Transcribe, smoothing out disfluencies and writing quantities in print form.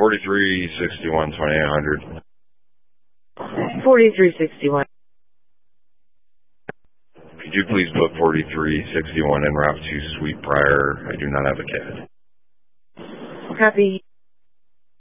4361 2800. 4361. Could you please book 4361 en route to Suite Prior? I do not have a CAD. Copy.